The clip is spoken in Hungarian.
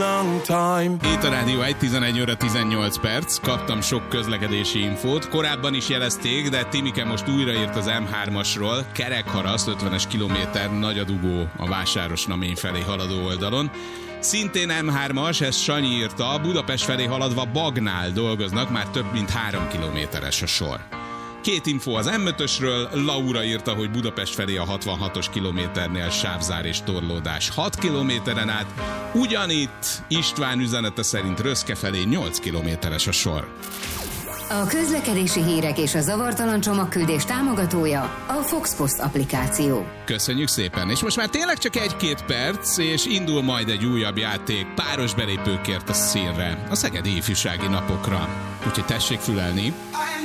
Itt a Rádió 11 óra 18 perc, kaptam sok közlekedési infót. Korábban is jelezték, de Timike most újraírt az M3-asról. Kerekharaszt, 50-es kilométer, nagy a dugó a Vásárosnamény felé haladó oldalon. Szintén M3-as, ezt Sanyi írta, Budapest felé haladva Bagnál dolgoznak, már több mint 3 kilométeres a sor. Két info az M5-ösről, Laura írta, hogy Budapest felé a 66-os kilométernél sávzár és torlódás 6 kilométeren át, ugyanitt István üzenete szerint Röszke felé 8 kilométeres a sor. A közlekedési hírek és a zavartalan csomagküldés támogatója a Fox Post applikáció. Köszönjük szépen, és most már tényleg csak 1-2 perc, és indul majd egy újabb játék, páros belépőkért a színre, a Szegedi Ifjúsági Napokra. Úgyhogy tessék fülelni.